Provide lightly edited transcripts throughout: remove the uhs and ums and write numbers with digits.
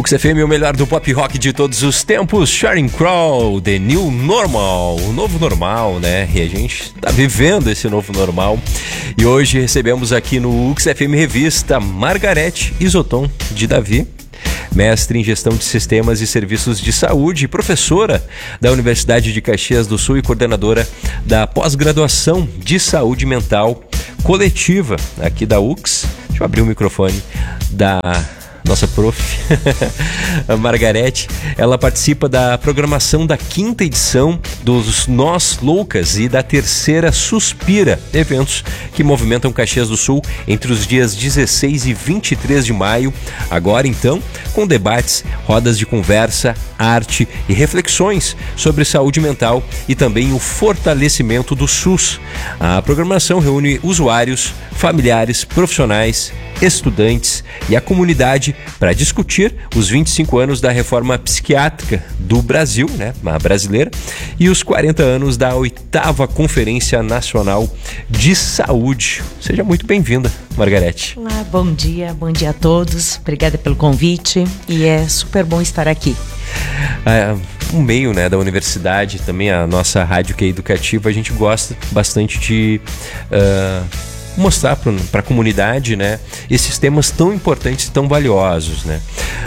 UX FM, o melhor do pop rock de todos os tempos. Sheryl Crow, The New Normal, o novo normal, né? E a gente tá vivendo esse novo normal. E hoje recebemos aqui no UX FM Revista Margarete Isoton de Davi, mestre em gestão de sistemas e serviços de saúde, professora da Universidade de Caxias do Sul e coordenadora da pós-graduação de saúde mental coletiva aqui da UX. Deixa eu abrir o microfone da nossa prof, a Margarete. Ela participa da programação da 5ª edição dos Nós Loucas e da 3ª Suspira, eventos que movimentam Caxias do Sul entre os dias 16 e 23 de maio. Agora, então, com debates, rodas de conversa, arte e reflexões sobre saúde mental e também o fortalecimento do SUS. A programação reúne usuários, familiares, profissionais, estudantes e a comunidade para discutir os 25 anos da reforma psiquiátrica do Brasil, né, a brasileira, e os 40 anos da 8ª Conferência Nacional de Saúde. Seja muito bem-vinda, Margarete. Olá, bom dia a todos. Obrigada pelo convite e é super bom estar aqui. O meio, né, da universidade, também a nossa rádio que é educativa, a gente gosta bastante de mostrar para a comunidade, né, esses temas tão importantes e tão valiosos, né?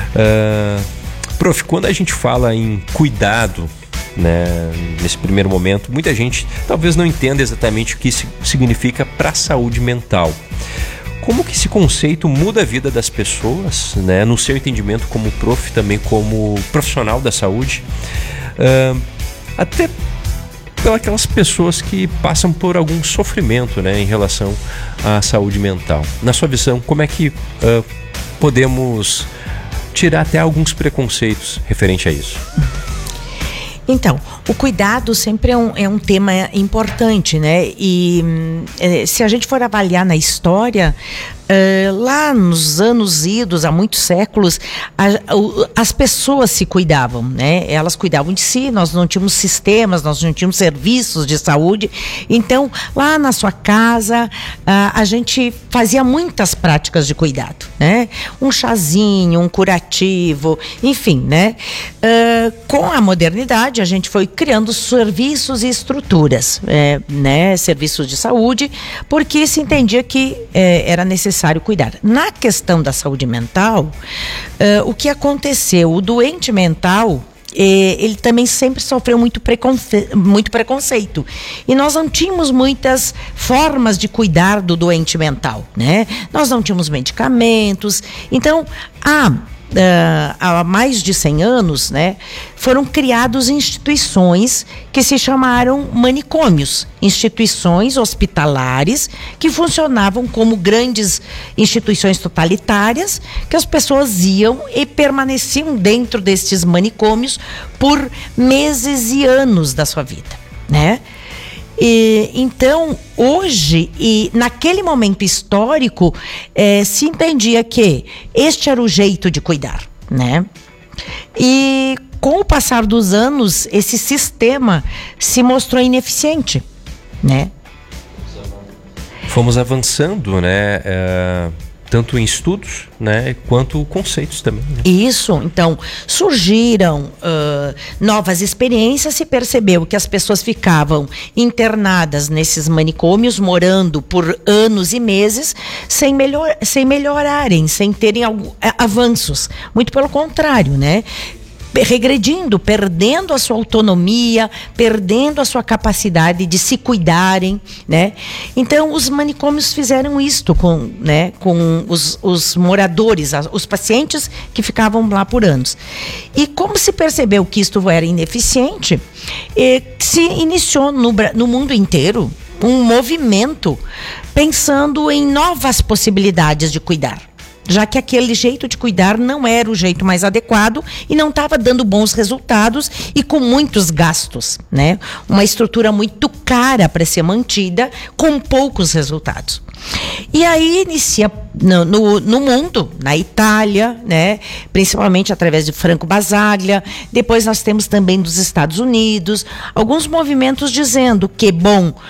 Prof, quando a gente fala em cuidado, né, nesse primeiro momento, muita gente talvez não entenda exatamente o que isso significa para a saúde mental. Como que esse conceito muda a vida das pessoas, né, no seu entendimento como prof, também como profissional da saúde, até pelas pessoas que passam por algum sofrimento, né, em relação à saúde mental. Na sua visão, como é que podemos tirar até alguns preconceitos referente a isso? Então, o cuidado sempre é um tema importante, né? E se a gente for avaliar na história, lá nos anos idos, há muitos séculos, as pessoas se cuidavam, né? Elas cuidavam de si, nós não tínhamos sistemas, nós não tínhamos serviços de saúde. Então, lá na sua casa, a gente fazia muitas práticas de cuidado, né? Um chazinho, um curativo, enfim, né? Com a modernidade, a gente foi criando serviços e estruturas, né? Serviços de saúde, porque se entendia que era necessário cuidar. Na questão da saúde mental, o que aconteceu? O doente mental, ele também sempre sofreu muito preconceito. E nós não tínhamos muitas formas de cuidar do doente mental, né? Nós não tínhamos medicamentos. Então, há mais de 100 anos, né, foram criadas instituições que se chamaram manicômios, instituições hospitalares que funcionavam como grandes instituições totalitárias, que as pessoas iam e permaneciam dentro destes manicômios por meses e anos da sua vida, né? Então, hoje, e naquele momento histórico, se entendia que este era o jeito de cuidar, né? E com o passar dos anos, esse sistema se mostrou ineficiente, né? Fomos avançando, né? Tanto em estudos, né, quanto conceitos também, né? Isso, então surgiram novas experiências, se percebeu que as pessoas ficavam internadas nesses manicômios, morando por anos e meses, sem melhorarem, sem terem avanços, muito pelo contrário, né? Regredindo, perdendo a sua autonomia, perdendo a sua capacidade de se cuidarem, né? Então, os manicômios fizeram isto com os moradores, os pacientes que ficavam lá por anos. E como se percebeu que isto era ineficiente, se iniciou no mundo inteiro um movimento pensando em novas possibilidades de cuidar, já que aquele jeito de cuidar não era o jeito mais adequado e não estava dando bons resultados e com muitos gastos, né? Uma estrutura muito cara para ser mantida, com poucos resultados. E aí inicia no mundo, na Itália, né? Principalmente através de Franco Basaglia. Depois nós temos também dos Estados Unidos, alguns movimentos dizendo que, bom,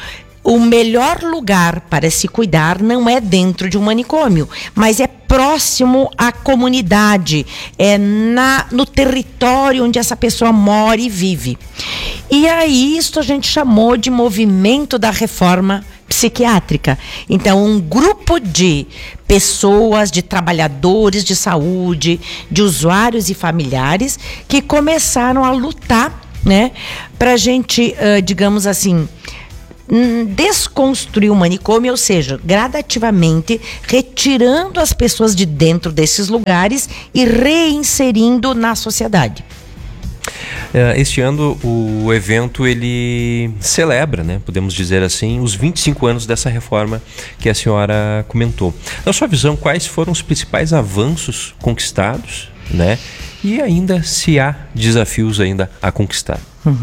o melhor lugar para se cuidar não é dentro de um manicômio, mas é próximo à comunidade, no território onde essa pessoa mora e vive. E aí isso a gente chamou de movimento da reforma psiquiátrica. Então, um grupo de pessoas, de trabalhadores de saúde, de usuários e familiares que começaram a lutar, né, para a gente, digamos assim, desconstruir o manicômio, ou seja, gradativamente retirando as pessoas de dentro desses lugares e reinserindo na sociedade. Este ano o evento ele celebra, né, podemos dizer assim, os 25 anos dessa reforma que a senhora comentou. Na sua visão, quais foram os principais avanços conquistados, né, e ainda se há desafios ainda a conquistar?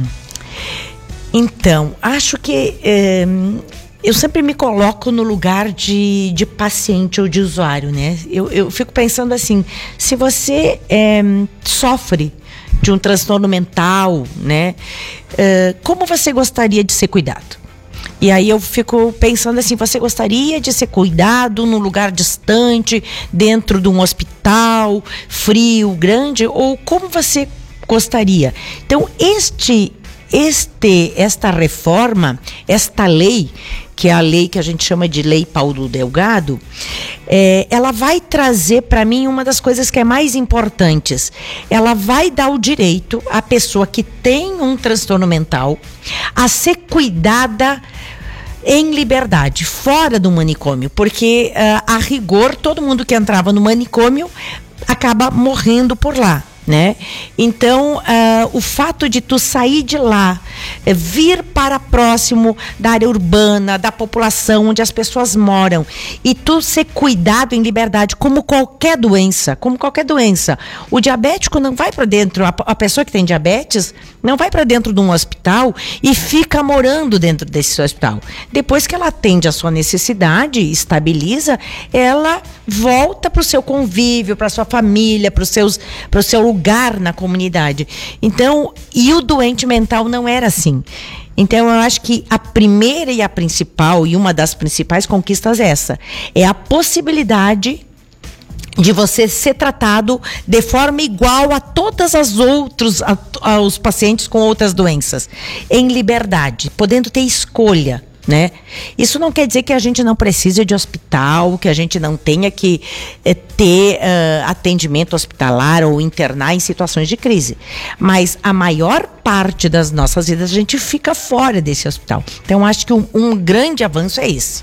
Então, acho que eu sempre me coloco no lugar de paciente ou de usuário, né? Eu fico pensando assim, se você sofre de um transtorno mental, né? Como você gostaria de ser cuidado? E aí eu fico pensando assim, você gostaria de ser cuidado num lugar distante, dentro de um hospital, frio, grande? Ou como você gostaria? Então, esta reforma, esta lei, que é a lei que a gente chama de Lei Paulo Delgado, ela vai trazer para mim uma das coisas que é mais importantes. Ela vai dar o direito à pessoa que tem um transtorno mental a ser cuidada em liberdade, fora do manicômio, porque a rigor todo mundo que entrava no manicômio acaba morrendo por lá, né? Então, o fato de tu sair de lá, vir para próximo da área urbana, da população onde as pessoas moram, e tu ser cuidado em liberdade, como qualquer doença, o diabético não vai para dentro, a pessoa que tem diabetes não vai para dentro de um hospital e fica morando dentro desse hospital. Depois que ela atende a sua necessidade, estabiliza, ela volta para o seu convívio, para a sua família, para o seu lugar na comunidade. Então, e o doente mental não era assim. Então, eu acho que a primeira e a principal, e uma das principais conquistas é essa. É a possibilidade de você ser tratado de forma igual a todas as outros, aos pacientes com outras doenças. Em liberdade, podendo ter escolha, né? Isso não quer dizer que a gente não precise de hospital, que a gente não tenha que ter atendimento hospitalar ou internar em situações de crise. Mas a maior parte das nossas vidas a gente fica fora desse hospital. Então acho que um grande avanço é esse.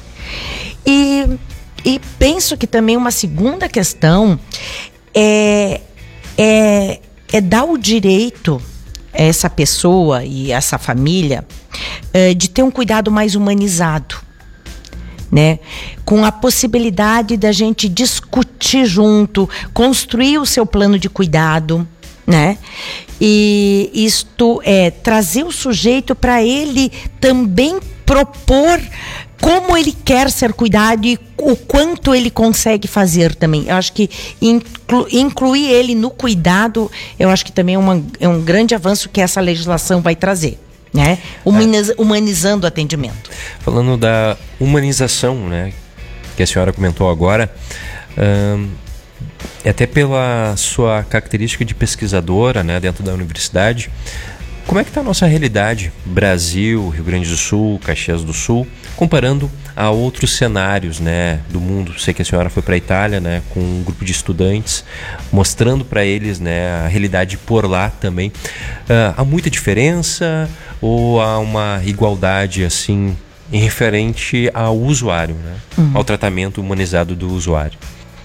E penso que também uma segunda questão é dar o direito a essa pessoa e essa família de ter um cuidado mais humanizado, né? Com a possibilidade da gente discutir junto, construir o seu plano de cuidado, né? E isto é trazer o sujeito para ele também propor como ele quer ser cuidado e o quanto ele consegue fazer também. Eu acho que incluir ele no cuidado, eu acho que também é um grande avanço que essa legislação vai trazer, né? Humanizando o atendimento. Falando da humanização, né, que a senhora comentou agora, até pela sua característica de pesquisadora, né, dentro da universidade, como é que está a nossa realidade, Brasil, Rio Grande do Sul, Caxias do Sul, comparando a outros cenários, né, do mundo? Sei que a senhora foi para a Itália, né, com um grupo de estudantes, mostrando para eles, né, a realidade por lá também. Há muita diferença ou há uma igualdade, assim, em referente ao usuário, né, ao tratamento humanizado do usuário?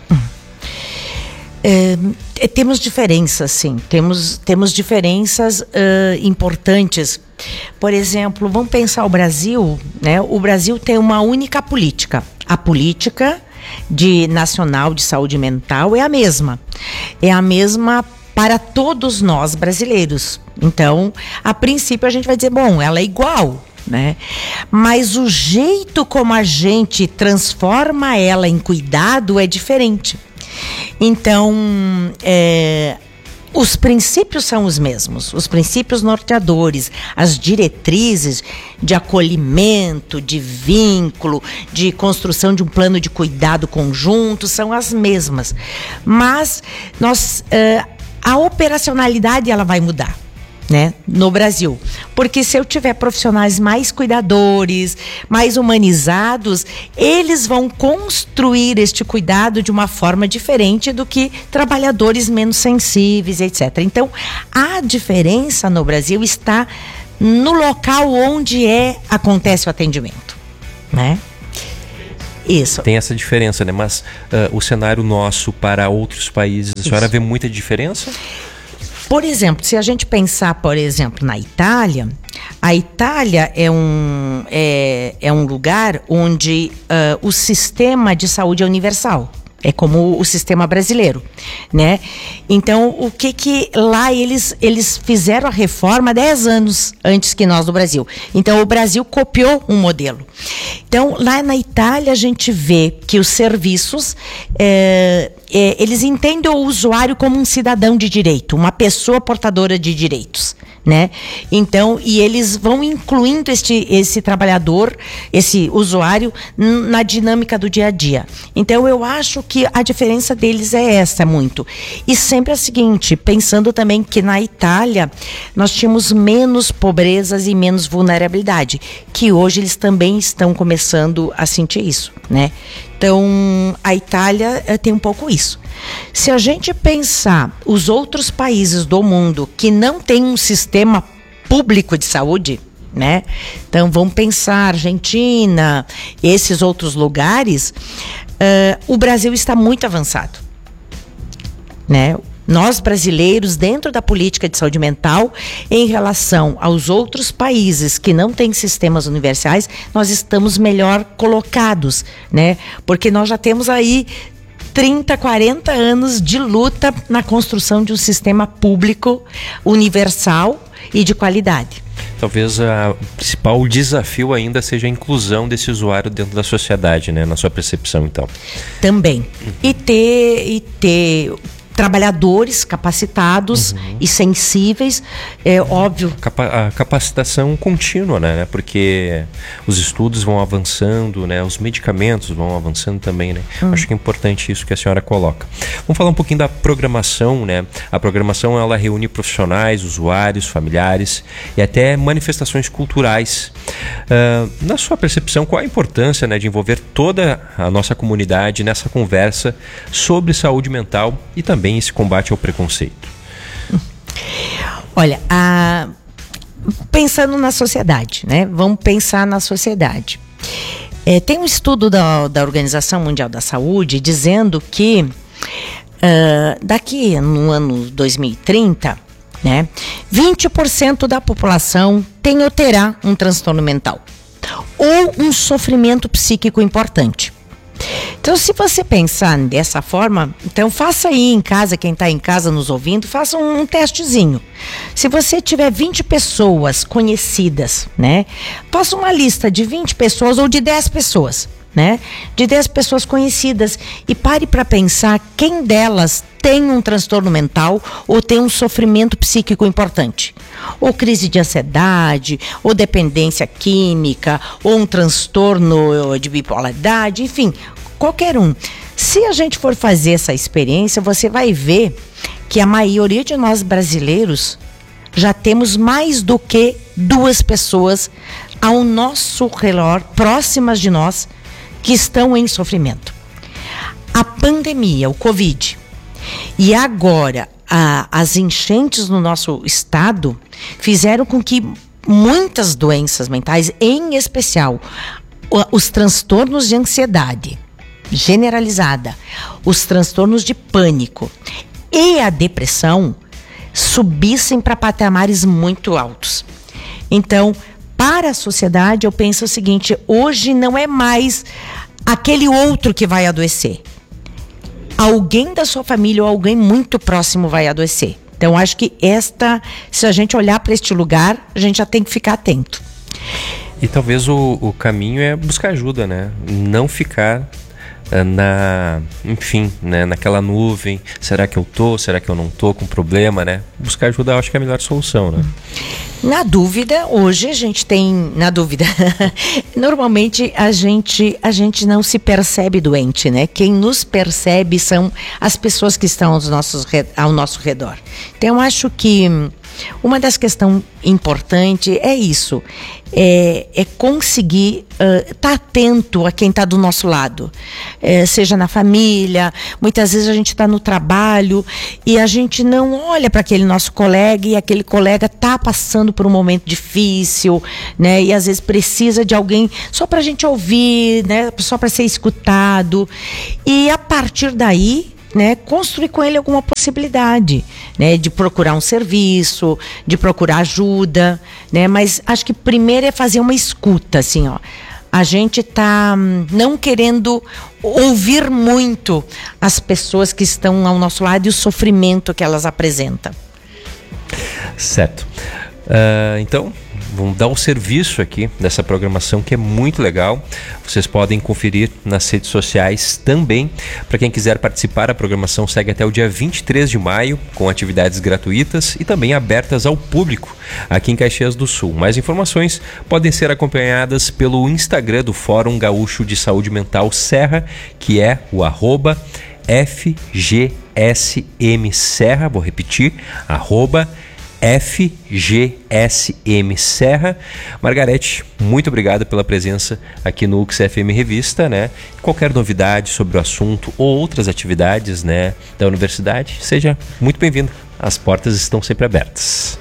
Temos diferenças, sim. Temos diferenças importantes. Por exemplo, vamos pensar o Brasil, né? O Brasil tem uma única política. A política nacional de saúde mental é a mesma. É a mesma para todos nós brasileiros. Então, a princípio a gente vai dizer, bom, ela é igual, né? Mas o jeito como a gente transforma ela em cuidado é diferente. Então, Os princípios são os mesmos, os princípios norteadores, as diretrizes de acolhimento, de vínculo, de construção de um plano de cuidado conjunto são as mesmas. Mas a operacionalidade ela vai mudar, né, no Brasil. Porque se eu tiver profissionais mais cuidadores, mais humanizados, eles vão construir este cuidado de uma forma diferente do que trabalhadores menos sensíveis, etc. Então, a diferença no Brasil está no local onde acontece o atendimento, né? Isso. Tem essa diferença, né? Mas o cenário nosso para outros países, a senhora vê muita diferença? Por exemplo, se a gente pensar, por exemplo, na Itália, a Itália é um lugar onde o sistema de saúde é universal. É como o sistema brasileiro, né? Então, o que lá eles fizeram a reforma 10 anos antes que nós do Brasil. Então, o Brasil copiou um modelo. Então, lá na Itália, a gente vê que os serviços, eles entendem o usuário como um cidadão de direito, uma pessoa portadora de direitos, né? Então, e eles vão incluindo esse trabalhador, esse usuário, na dinâmica do dia a dia. Então, eu acho que a diferença deles é essa muito. E sempre é o seguinte, pensando também que na Itália nós tínhamos menos pobrezas e menos vulnerabilidade, que hoje eles também estão começando a sentir isso, né? Então, a Itália tem um pouco isso. Se a gente pensar os outros países do mundo que não têm um sistema público de saúde, né? Então, vamos pensar Argentina, esses outros lugares, o Brasil está muito avançado, né? Nós brasileiros, dentro da política de saúde mental, em relação aos outros países que não têm sistemas universais, nós estamos melhor colocados, né? Porque nós já temos aí 30, 40 anos de luta na construção de um sistema público universal e de qualidade. Talvez o principal desafio ainda seja a inclusão desse usuário dentro da sociedade, né? Na sua percepção, então. Também. E ter trabalhadores capacitados e sensíveis, é óbvio. A capacitação contínua, né? Porque os estudos vão avançando, né? Os medicamentos vão avançando também, né? Acho que é importante isso que a senhora coloca. Vamos falar um pouquinho da programação, né? A programação, ela reúne profissionais, usuários, familiares e até manifestações culturais. Na sua percepção, qual a importância, né, de envolver toda a nossa comunidade nessa conversa sobre saúde mental e também esse combate ao preconceito? Olha, pensando na sociedade, né? Vamos pensar na sociedade. Tem um estudo da Organização Mundial da Saúde dizendo que daqui no ano 2030, né, 20% da população tem ou terá um transtorno mental ou um sofrimento psíquico importante. Então, se você pensar dessa forma, então faça aí em casa, quem está em casa nos ouvindo, faça um testezinho. Se você tiver 20 pessoas conhecidas, né, faça uma lista de 20 pessoas ou de 10 pessoas, né, de 10 pessoas conhecidas e pare para pensar quem delas tem um transtorno mental ou tem um sofrimento psíquico importante. Ou crise de ansiedade, ou dependência química, ou um transtorno de bipolaridade, enfim, qualquer um. Se a gente for fazer essa experiência, você vai ver que a maioria de nós brasileiros já temos mais do que 2 pessoas ao nosso redor, próximas de nós, que estão em sofrimento. A pandemia, o Covid, e agora as enchentes no nosso estado fizeram com que muitas doenças mentais, em especial os transtornos de ansiedade generalizada, os transtornos de pânico e a depressão subissem para patamares muito altos. Então, para a sociedade, eu penso o seguinte: hoje não é mais aquele outro que vai adoecer. Alguém da sua família ou alguém muito próximo vai adoecer. Então, acho que se a gente olhar para este lugar, a gente já tem que ficar atento. E talvez o caminho é buscar ajuda, né? Não ficar enfim, né, naquela nuvem, será que eu será que eu não tô com problema, né? Buscar ajuda, eu acho que é a melhor solução, né? Na dúvida, hoje a gente tem, normalmente a gente não se percebe doente, né? Quem nos percebe são as pessoas que estão ao nosso redor. Então, eu acho que uma das questões importantes é isso, é conseguir estar atento a quem está do nosso lado, seja na família, muitas vezes a gente está no trabalho e a gente não olha para aquele nosso colega e aquele colega está passando por um momento difícil, né? E às vezes precisa de alguém só para a gente ouvir, né? Só para ser escutado, e a partir daí, né, construir com ele alguma possibilidade, né, de procurar um serviço, de procurar ajuda, né, mas acho que primeiro é fazer uma escuta, assim, ó. A gente tá não querendo ouvir muito as pessoas que estão ao nosso lado e o sofrimento que elas apresentam. Certo. Então, vamos dar um serviço aqui dessa programação que é muito legal. Vocês podem conferir nas redes sociais também. Para quem quiser participar, a programação segue até o dia 23 de maio, com atividades gratuitas e também abertas ao público aqui em Caxias do Sul. Mais informações podem ser acompanhadas pelo Instagram do Fórum Gaúcho de Saúde Mental Serra, que é o @FGSM-Serra. Vou repetir, FGSM Serra. Margarete, muito obrigado pela presença aqui no UXFM Revista, né? Qualquer novidade sobre o assunto ou outras atividades, né, da universidade, seja muito bem-vindo. As portas estão sempre abertas.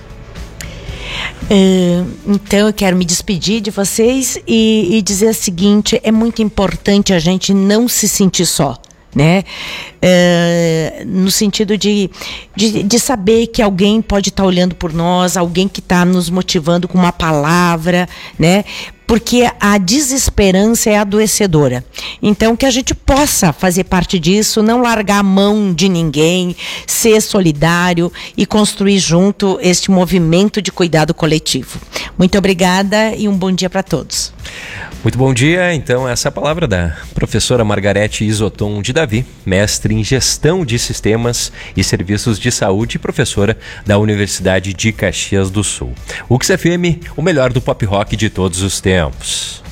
Então eu quero me despedir de vocês e dizer o seguinte: é muito importante a gente não se sentir só, né? No sentido de saber que alguém pode estar olhando por nós, alguém que está nos motivando com uma palavra, né? Porque a desesperança é adoecedora. Então, que a gente possa fazer parte disso, não largar a mão de ninguém, ser solidário e construir junto este movimento de cuidado coletivo. Muito obrigada e um bom dia para todos. Muito bom dia. Então, essa é a palavra da professora Margarete Isoton de Davi, mestre em Gestão de Sistemas e Serviços de Saúde e professora da Universidade de Caxias do Sul. UXFM, o melhor do pop rock de todos os tempos.